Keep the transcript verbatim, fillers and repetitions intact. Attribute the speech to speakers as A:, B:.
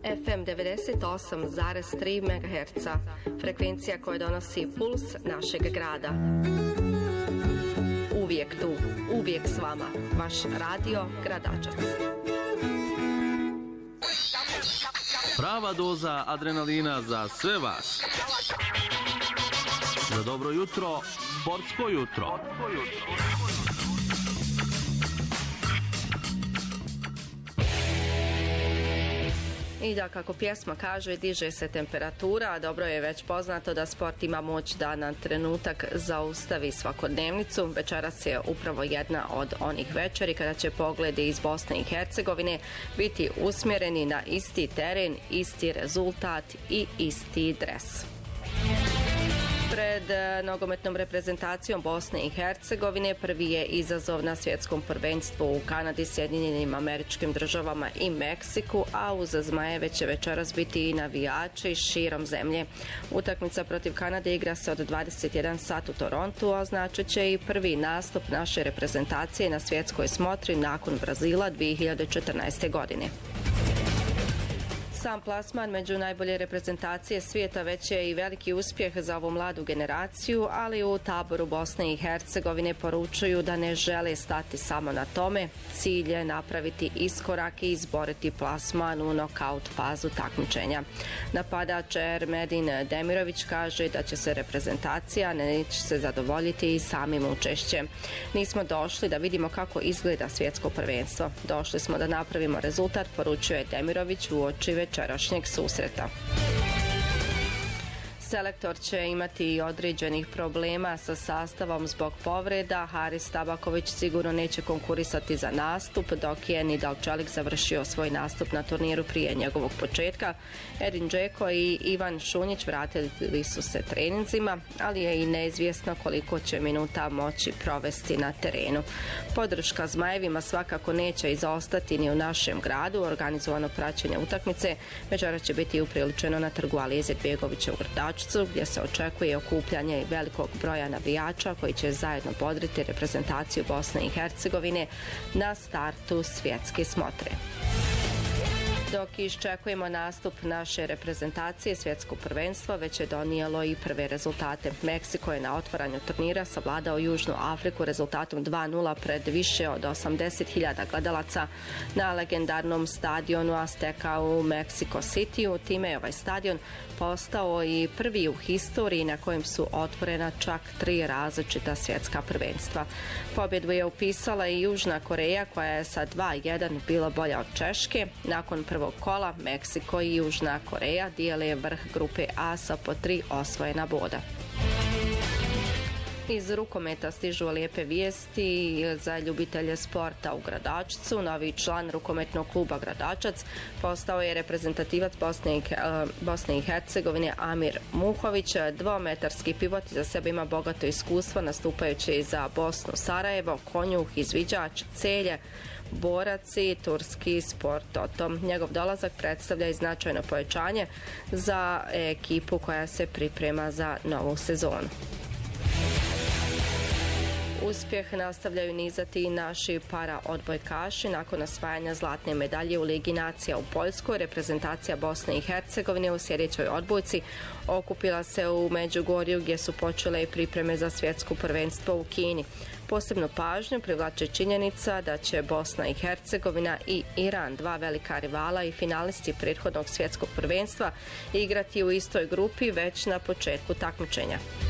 A: F M devedeset osam zarez tri megaherca, frekvencija koja donosi puls našeg grada. Uvijek tu, uvijek s vama, vaš radio Gradačac.
B: Prava doza adrenalina za sve vas. Za dobro jutro, sportsko jutro.
A: I da, kako pjesma kaže, diže se temperatura, a dobro je već poznato da sport ima moć da na trenutak zaustavi svakodnevnicu. Večeras je upravo jedna od onih večeri kada će pogledi iz Bosne i Hercegovine biti usmjereni na isti teren, isti rezultat i isti dres. Pred nogometnom reprezentacijom Bosne i Hercegovine prvi je izazov na svjetskom prvenstvu u Kanadi, Sjedinjenim Američkim Državama i Meksiku, a uz Zmajeve će večeras biti i navijači širom zemlje. Utakmica protiv Kanade igra se od dvadeset jedan sat u Torontu, a označit će i prvi nastup naše reprezentacije na svjetskoj smotri nakon Brazila dvije hiljade četrnaeste. godine. Sam plasman među najbolje reprezentacije svijeta već je i veliki uspjeh za ovu mladu generaciju, ali u taboru Bosne i Hercegovine poručuju da ne žele stati samo na tome. Cilj je napraviti iskorak i izboriti plasman u nokaut fazu takmičenja. Napadač Ermedin Demirović kaže da će se reprezentacija neće se zadovoljiti i samim učešćem. Nismo došli da vidimo kako izgleda svjetsko prvenstvo. Došli smo da napravimo rezultat, poručuje Demirović uoči večerašnjeg susreta. Selektor će imati određenih problema sa sastavom zbog povreda. Haris Tabaković sigurno neće konkurisati za nastup, dok je Nidal Čelik završio svoj nastup na turniru prije njegovog početka. Edin Džeko i Ivan Šunjić vratili su se treninzima, ali je i neizvjesno koliko će minuta moći provesti na terenu. Podrška Zmajevima svakako neće izostati ni u našem gradu. Organizovano praćenje utakmice večera će biti upriličeno na trgu Alije Izetbegovića u Grdačcu, gdje se očekuje okupljanje velikog broja navijača koji će zajedno bodriti reprezentaciju Bosne i Hercegovine na startu svjetske smotre. Dok iščekujemo nastup naše reprezentacije, svjetsko prvenstvo već je donijelo i prve rezultate. Meksiko je na otvaranju turnira savladao Južnu Afriku rezultatom dva nula pred više od osamdeset hiljada gledalaca na legendarnom stadionu Azteca u Mexico City. Time je ovaj stadion postao i prvi u historiji na kojem su otvorena čak tri različita svjetska prvenstva. Pobjedu je upisala i Južna Koreja, koja je sa dva jedan bila bolja od Češke. Nakon prvog kola Meksiko i Južna Koreja dijele vrh grupe A sa po tri osvojena boda. Iz rukometa stižu lijepe vijesti za ljubitelje sporta u Gradačcu. Novi član rukometnog kluba Gradačac postao je reprezentativac Bosne i, Bosne i Hercegovine Amir Muhović. Dvometarski pivot za sebe ima bogato iskustvo nastupajući za Bosnu Sarajevo, Konjuh, izviđač, Celje, borac i turski sport Toto. Njegov dolazak predstavlja i značajno povećanje za ekipu koja se priprema za novu sezonu. Uspjeh nastavljaju nizati i naši para odbojkaši. Nakon osvajanja zlatne medalje u Ligi nacija u Poljskoj, reprezentacija Bosne i Hercegovine u sljedećoj odbojci okupila se u Međugorju, gdje su počele i pripreme za svjetsko prvenstvo u Kini. Posebnu pažnju privlači činjenica da će Bosna i Hercegovina i Iran, dva velika rivala i finalisti prethodnog svjetskog prvenstva, igrati u istoj grupi već na početku takmičenja.